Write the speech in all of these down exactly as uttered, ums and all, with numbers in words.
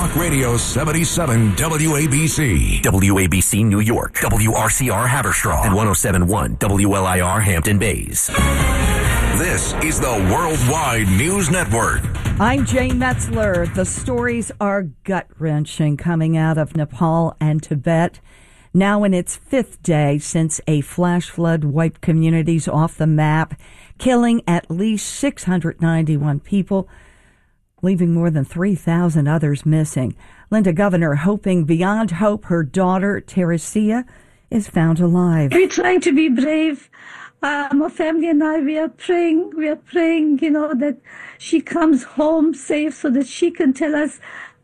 Talk Radio seventy-seven W A B C. W A B C New York, W R C R Haverstraw, and one oh seven point one W L I R Hampton Bays. This is the Worldwide News Network. I'm Jane Metzler. The stories are gut-wrenching coming out of Nepal and Tibet. Now in its fifth day since a flash flood wiped communities off the map, killing at least six hundred ninety-one people, leaving more than three thousand others missing. Linda Governor hoping beyond hope her daughter, Teresia, is found alive. We're trying to be brave. Uh, my family and I, we are praying, we are praying, you know, that she comes home safe so that she can tell us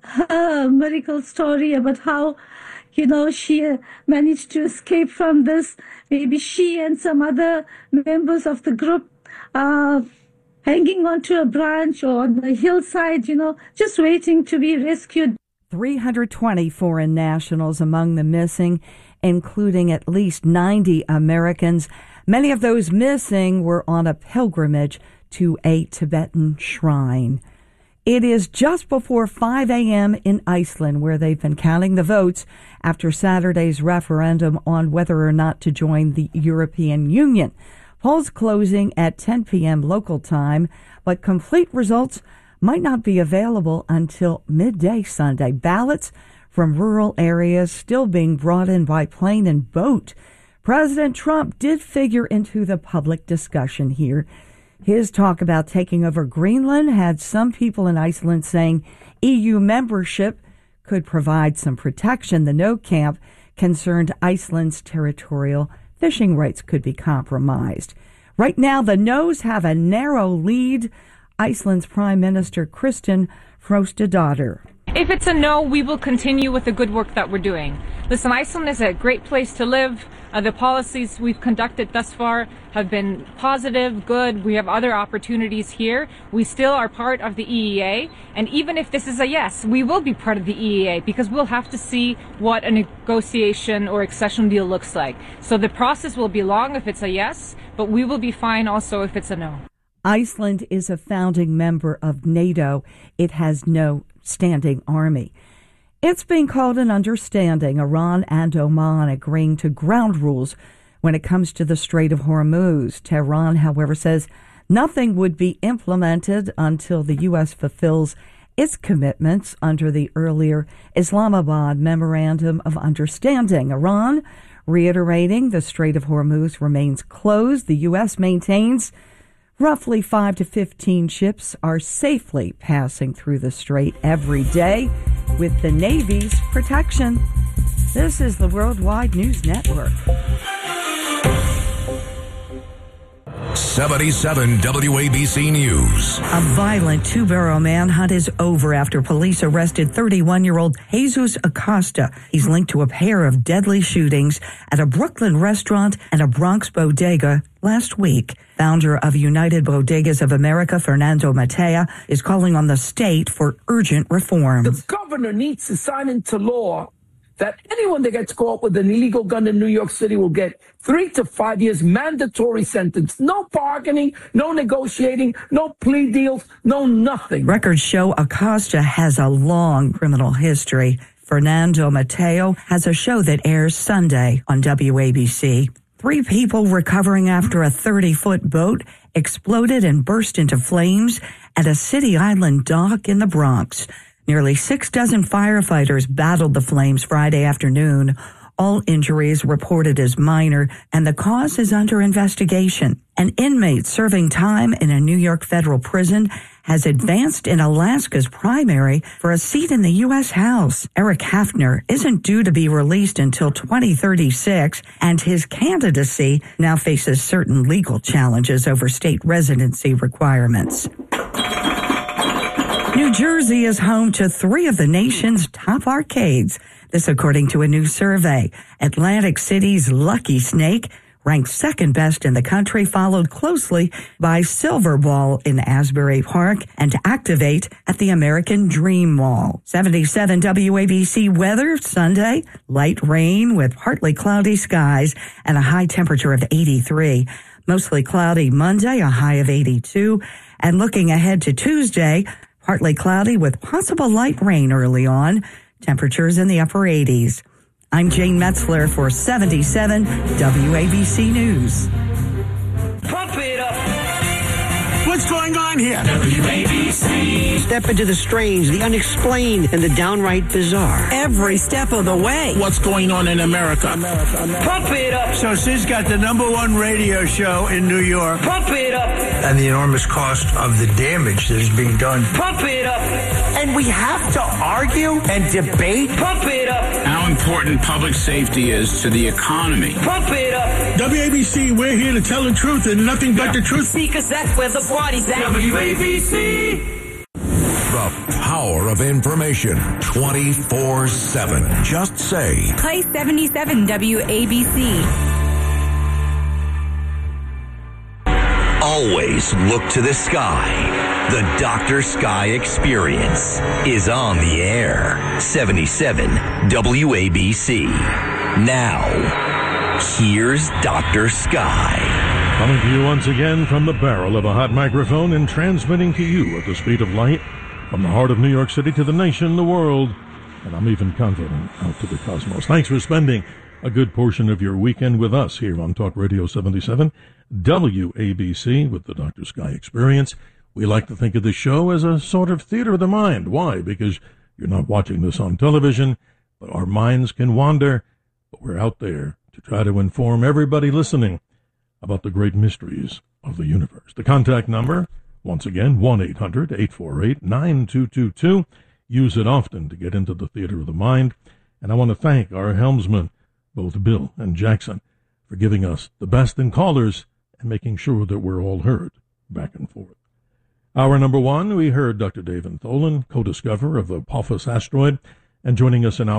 her miracle story about how, you know, she uh, managed to escape from this. Maybe she and some other members of the group are hanging onto a branch or on the hillside, you know, just waiting to be rescued. three hundred twenty foreign nationals among the missing, including at least ninety Americans. Many of those missing were on a pilgrimage to a Tibetan shrine. It is just before five a.m. in Iceland, where they've been counting the votes after Saturday's referendum on whether or not to join the European Union. Polls closing at ten p.m. local time, but complete results might not be available until midday Sunday. Ballots from rural areas still being brought in by plane and boat. President Trump did figure into the public discussion here. His talk about taking over Greenland had some people in Iceland saying E U membership could provide some protection. The no camp concerned Iceland's territorial fishing rights could be compromised. Right now, the no's have a narrow lead. Iceland's Prime Minister Kristen Frostadóttir. If it's a no, we will continue with the good work that we're doing. Listen, Iceland is a great place to live. Uh, the policies we've conducted thus far have been positive, good. We have other opportunities here. We still are part of the E E A. And even if this is a yes, we will be part of the E E A because we'll have to see what a negotiation or accession deal looks like. So the process will be long if it's a yes, but we will be fine also if it's a no. Iceland is a founding member of NATO. It has no standing army. It's being called an understanding, Iran and Oman agreeing to ground rules when it comes to the Strait of Hormuz. Tehran, however, says nothing would be implemented until the U S fulfills its commitments under the earlier Islamabad Memorandum of Understanding. Iran reiterating the Strait of Hormuz remains closed. The U S maintains roughly five to fifteen ships are safely passing through the strait every day with the Navy's protection. This is the Worldwide News Network. seventy-seven W A B C News. A violent two-barrel manhunt is over after police arrested thirty-one-year-old Jesus Acosta. He's linked to a pair of deadly shootings at a Brooklyn restaurant and a Bronx bodega last week. Founder of United Bodegas of America, Fernando Matea, is calling on the state for urgent reforms. The governor needs to sign into law that anyone that gets caught with an illegal gun in New York City will get three to five years mandatory sentence. No bargaining, no negotiating, no plea deals, no nothing. Records show Acosta has a long criminal history. Fernando Mateo has a show that airs Sunday on W A B C. Three people recovering after a thirty-foot boat exploded and burst into flames at a City Island dock in the Bronx. Nearly six dozen firefighters battled the flames Friday afternoon. All injuries reported as minor, and the cause is under investigation. An inmate serving time in a New York federal prison has advanced in Alaska's primary for a seat in the U S House. Eric Hafner isn't due to be released until twenty thirty-six, and his candidacy now faces certain legal challenges over state residency requirements. New Jersey is home to three of the nation's top arcades. This according to a new survey. Atlantic City's Lucky Snake ranked second best in the country, followed closely by Silver Ball in Asbury Park and Activate at the American Dream Mall. seventy-seven W A B C weather Sunday, light rain with partly cloudy skies and a high temperature of eighty-three. Mostly cloudy Monday, a high of eighty-two. And looking ahead to Tuesday, Partly cloudy with possible light rain early on. Temperatures in the upper eighties. I'm Jane Metzler for seventy-seven W A B C News. Pump it up. What's going on here? W A B C. Step into the strange, the unexplained, and the downright bizarre. Every step of the way. What's going on in America? America, America. Pump it up. So Sid's got the number one radio show in New York. Pump it up. And the enormous cost of the damage that is being done. Pump it up. And we have to argue and debate. Pump it up. How important public safety is to the economy. Pump it up. W A B C, we're here to tell the truth and nothing but the truth. Because that's where the party's at. W A B C. The power of information twenty-four seven. Just say. Play seventy-seven W A B C. Always look to the sky. The Doctor Sky Experience is on the air. seventy-seven W A B C. Now, here's Doctor Sky. Coming to you once again from the barrel of a hot microphone and transmitting to you at the speed of light from the heart of New York City to the nation, the world, and I'm even confident out to the cosmos. Thanks for spending a good portion of your weekend with us here on Talk Radio seventy-seven W A B C with the Doctor Sky Experience. We like to think of the show as a sort of theater of the mind. Why? Because you're not watching this on television, but our minds can wander, but we're out there to try to inform everybody listening about the great mysteries of the universe. The contact number, once again, one eight hundred eight four eight nine two two two. Use it often to get into the theater of the mind. And I want to thank our helmsmen, both Bill and Jackson, for giving us the best in callers and making sure that we're all heard back and forth. Hour number one, we heard Doctor David Tholen, co-discoverer of the Apophis asteroid, and joining us in our